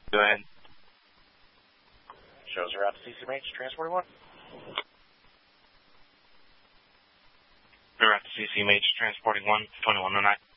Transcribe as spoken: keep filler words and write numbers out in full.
Go ahead. Shows are out to C C M H, transporting one. We're out to C C M H, transporting one, twenty-one oh nine.